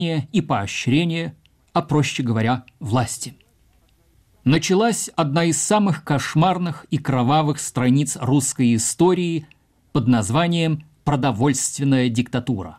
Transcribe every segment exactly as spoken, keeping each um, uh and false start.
и поощрения, а проще говоря, власти. Началась одна из самых кошмарных и кровавых страниц русской истории под названием «Продовольственная диктатура».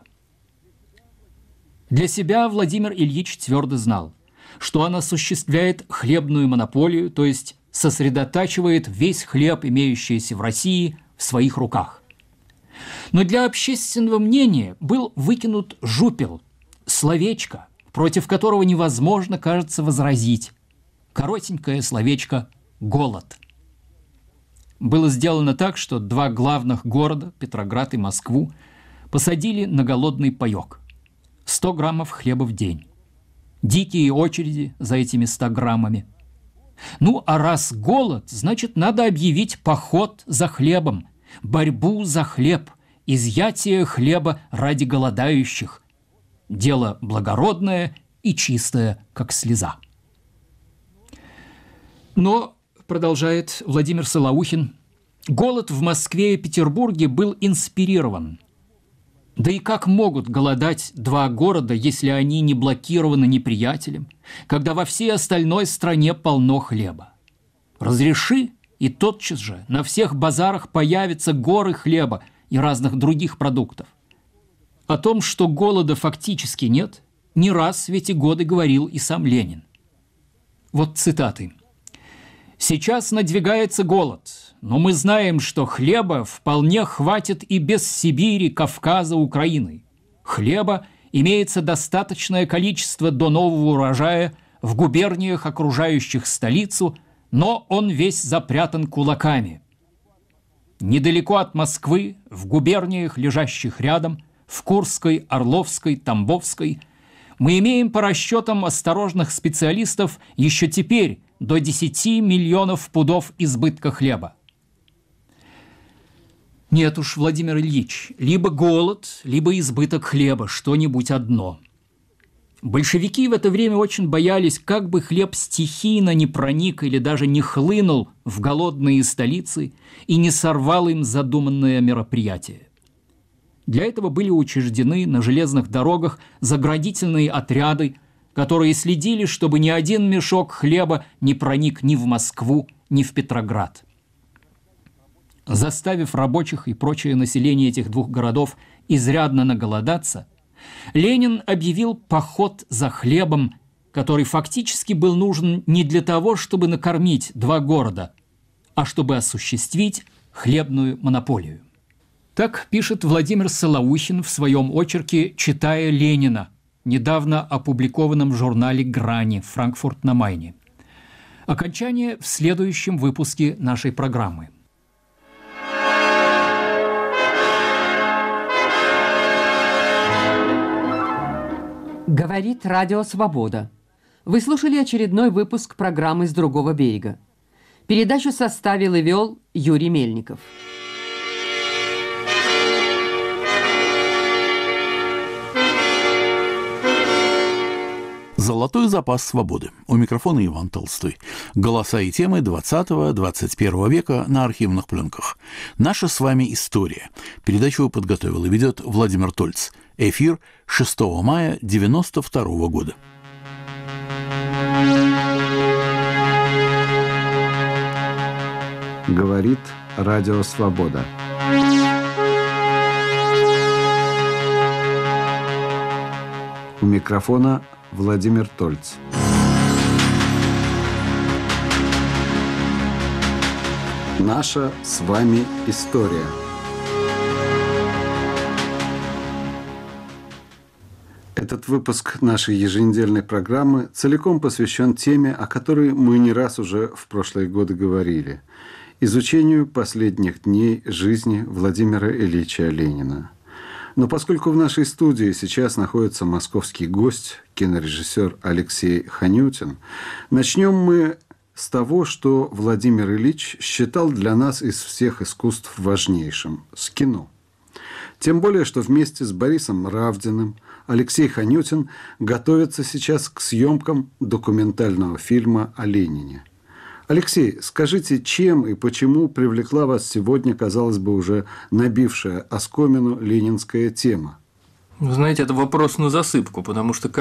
Для себя Владимир Ильич твердо знал, что он осуществляет хлебную монополию, то есть сосредотачивает весь хлеб, имеющийся в России, в своих руках. Но для общественного мнения был выкинут жупел, словечко, против которого невозможно, кажется, возразить. Коротенькое словечко «голод». Было сделано так, что два главных города, Петроград и Москву, посадили на голодный паёк. сто граммов хлеба в день. Дикие очереди за этими ста граммами. Ну, а раз голод, значит, надо объявить поход за хлебом, борьбу за хлеб, изъятие хлеба ради голодающих. Дело благородное и чистое, как слеза. Но, продолжает Владимир Солоухин, голод в Москве и Петербурге был инспирирован. Да и как могут голодать два города, если они не блокированы неприятелем, когда во всей остальной стране полно хлеба? Разреши, и тотчас же на всех базарах появятся горы хлеба и разных других продуктов. О том, что голода фактически нет, не раз в эти годы говорил и сам Ленин. Вот цитаты. «Сейчас надвигается голод, но мы знаем, что хлеба вполне хватит и без Сибири, Кавказа, Украины. Хлеба имеется достаточное количество до нового урожая в губерниях, окружающих столицу, но он весь запрятан кулаками. Недалеко от Москвы, в губерниях, лежащих рядом, в Курской, Орловской, Тамбовской, мы имеем по расчетам осторожных специалистов еще теперь до десяти миллионов пудов избытка хлеба». Нет уж, Владимир Ильич, либо голод, либо избыток хлеба, что-нибудь одно. Большевики в это время очень боялись, как бы хлеб стихийно не проник или даже не хлынул в голодные столицы и не сорвал им задуманное мероприятие. Для этого были учреждены на железных дорогах заградительные отряды, которые следили, чтобы ни один мешок хлеба не проник ни в Москву, ни в Петроград. Заставив рабочих и прочее население этих двух городов изрядно наголодаться, Ленин объявил поход за хлебом, который фактически был нужен не для того, чтобы накормить два города, а чтобы осуществить хлебную монополию. Так пишет Владимир Солоухин в своем очерке «Читая Ленина», недавно опубликованном в журнале «Грани», Франкфурт на Майне. Окончание в следующем выпуске нашей программы. Говорит Радио Свобода. Вы слушали очередной выпуск программы «С другого берега». Передачу составил и вел Юрий Мельников. Золотой запас свободы. У микрофона Иван Толстой. Голоса и темы двадцатого-двадцать первого века на архивных пленках. Наша с вами история. Передачу подготовил и ведет Владимир Тольц. Эфир шестого мая девяносто второго года. Говорит Радио Свобода. У микрофона Владимир Тольц. Наша с вами история. Этот выпуск нашей еженедельной программы целиком посвящен теме, о которой мы не раз уже в прошлые годы говорили – изучению последних дней жизни Владимира Ильича Ленина. Но поскольку в нашей студии сейчас находится московский гость, кинорежиссер Алексей Ханютин, начнем мы с того, что Владимир Ильич считал для нас из всех искусств важнейшим – с кино. Тем более, что вместе с Борисом Равдиным Алексей Ханютин готовится сейчас к съемкам документального фильма о Ленине. Алексей, скажите, чем и почему привлекла вас сегодня, казалось бы, уже набившая оскомину ленинская тема? Вы знаете, это вопрос на засыпку, потому что